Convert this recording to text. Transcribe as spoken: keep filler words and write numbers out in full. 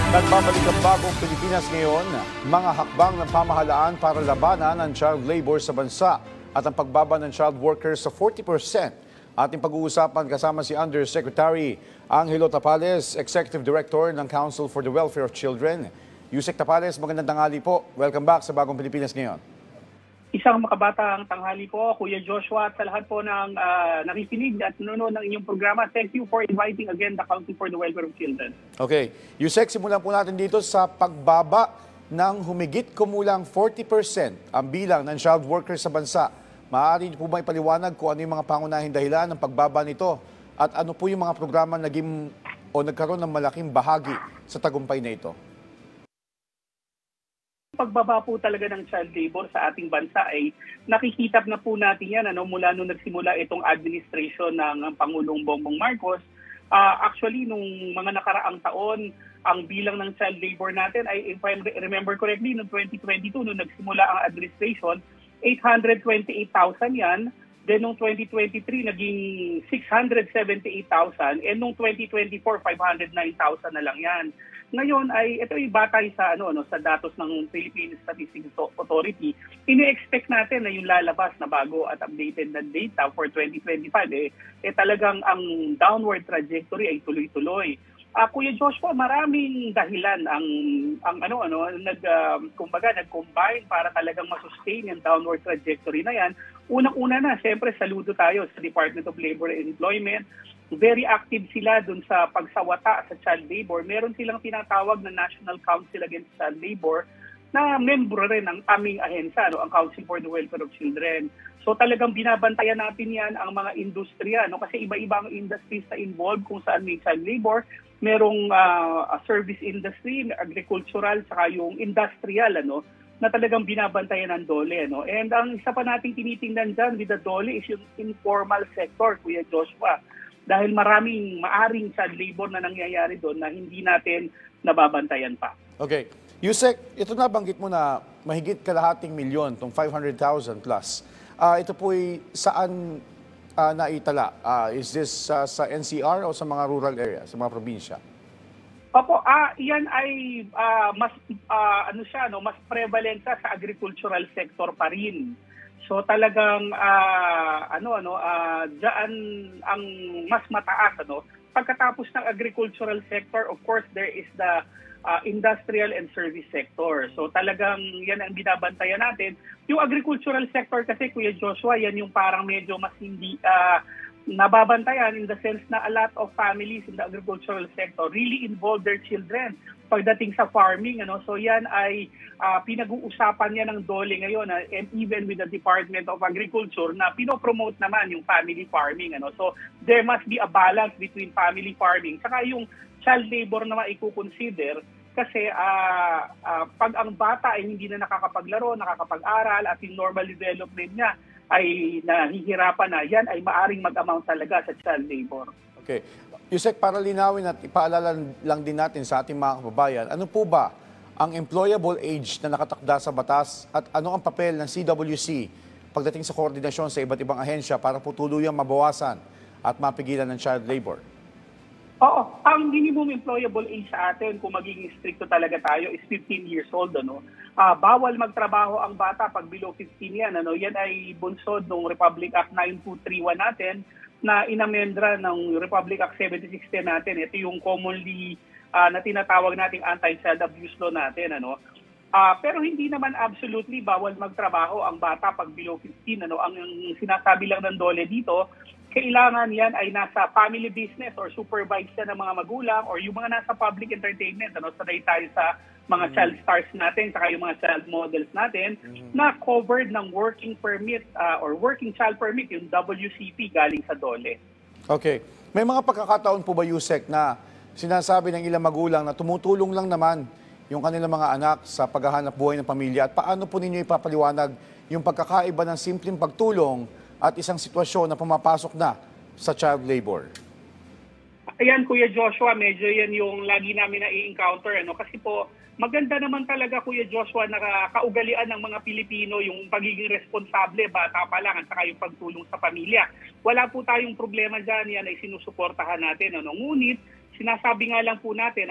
Nagbabalik ang bagong Pilipinas ngayon, mga hakbang ng pamahalaan para labanan ang child labor sa bansa at ang pagbaba ng child workers sa forty percent. Ating pag-uusapan kasama si Undersecretary Angelo Tapales, Executive Director ng Council for the Welfare of Children. Yusek Tapales, magandang tanghali po. Welcome back sa bagong Pilipinas ngayon. Isang makabatang tanghali po, Kuya Joshua, at sa lahat po ng uh, nakikinig at nanonood ng inyong programa. Thank you for inviting again the Council for the Welfare of Children. Okay. Yusek, simulan po natin dito sa pagbaba ng humigit kumulang forty percent ang bilang ng child workers sa bansa. Maaari niyo po ba ipaliwanag kung ano yung mga pangunahing dahilan ng pagbaba nito at ano po yung mga programa naging o nagkaroon ng malaking bahagi sa tagumpay na ito? Pagbaba po talaga ng child labor sa ating bansa ay nakikita na po natin yan ano, mula nung nagsimula itong administration ng Pangulong Bongbong Marcos. Uh, actually, nung mga nakaraang taon, ang bilang ng child labor natin ay, if I remember correctly, noong twenty twenty-two, nung nagsimula ang administration, eight hundred twenty-eight thousand yan. Then noong twenty twenty-three, naging six hundred seventy-eight thousand. And noong twenty twenty-four, five hundred nine thousand na lang yan. Ngayon ay ito ay batay sa ano no sa datos ng Philippine Statistics Authority. Ini-expect natin na yung lalabas na bago at updated na data for twenty twenty-five eh, eh talagang ang downward trajectory ay tuloy-tuloy. Uh, Kuya Joshua, maraming dahilan ang ang ano ano nag uh, kumbaga nag-combine para talagang ma-sustain yung downward trajectory na yan. Unang-una na, siyempre saludo tayo sa Department of Labor and Employment. Very active sila dun sa pagsawata sa child labor. Meron silang tinatawag na National Council Against Child Labor na membro rin ng aming ahensya, no, ang Council for the Welfare of Children. So talagang binabantayan natin yan ang mga industriya, no, kasi iba-iba ang industries na involved kung saan may child labor. Merong uh, service industry, agricultural, saka yung industrial, ano, na talagang binabantayan ng DOLE. No? And ang isa pa nating tinitingnan dyan with the DOLE is yung informal sector, Kuya Joshua. Dahil maraming maaring child labor na nangyayari doon na hindi natin nababantayan pa. Okay. Yusek, ito nabanggit mo na mahigit kalahating milyon, itong five hundred thousand plus. Uh, ito po ay saan uh, naitala? Uh, is this uh, sa N C R o sa mga rural area, sa mga probinsya? Opo, ah, iyan ay uh, mas uh, ano siya, no, mas prevalent sa agricultural sector pa rin. So talagang uh, ano ano uh, diyan ang mas mataas ano. Pagkatapos ng agricultural sector, of course there is the uh, industrial and service sector. So talagang yan ang binabantayan natin. Yung agricultural sector kasi, Kuya Joshua, yan yung parang medyo mas hindi uh, nababantayan in the sense na a lot of families in the agricultural sector really involve their children pagdating sa farming, ano. So yan ay uh, pinag-uusapan niya ng DOLE ngayon, uh, and even with the Department of Agriculture na pinopromote naman yung family farming, ano. So there must be a balance between family farming saka yung child labor na maikukonsider kasi uh, uh, pag ang bata ay hindi na nakakapaglaro, nakakapag-aral at yung normal development niya ay nahihirapan na, yan ay maaring mag-amount talaga sa child labor. Okay. Yusek, para linawin at ipaalala lang din natin sa ating mga kababayan, ano po ba ang employable age na nakatakda sa batas at ano ang papel ng C W C pagdating sa koordinasyon sa iba't ibang ahensya para po tuluyang mabawasan at mapigilan ng child labor? Oo, ang minimum employable age sa atin, kung magiging stricto talaga tayo, is fifteen years old. Ano? Uh, bawal magtrabaho ang bata pag below fifteen yan. Ano? Yan ay bunsod ng Republic Act nine two three one natin na inamendra ng Republic Act seventy-six ten natin. Ito yung commonly uh, na tinatawag nating anti-child abuse law natin. Ano? Uh, pero hindi naman absolutely bawal magtrabaho ang bata pag below fifteen. Ano? Ang sinasabi lang ng DOLE dito, kailangan yan ay nasa family business or supervised siya ng mga magulang or yung mga nasa public entertainment. Ano, sanay tayo sa mga mm-hmm. child stars natin, saka yung mga child models natin, mm-hmm. na covered ng working permit uh, or working child permit, yung W C P galing sa DOLE. Okay. May mga pagkakataon po ba, Yusek, na sinasabi ng ilang magulang na tumutulong lang naman yung kanilang mga anak sa paghahanap buhay ng pamilya at paano po ninyo ipapaliwanag yung pagkakaiba ng simpleng pagtulong at isang sitwasyon na pumapasok na sa child labor? Ayan, Kuya Joshua, medyo yan yung lagi namin na i-encounter. Ano? Kasi po, maganda naman talaga, Kuya Joshua, na kaugalian ng mga Pilipino yung pagiging responsable, bata pa lang, at saka yung pagtulong sa pamilya. Wala po tayong problema dyan, yan ay sinusuportahan natin. Ano? Ngunit, sinasabi nga lang po natin,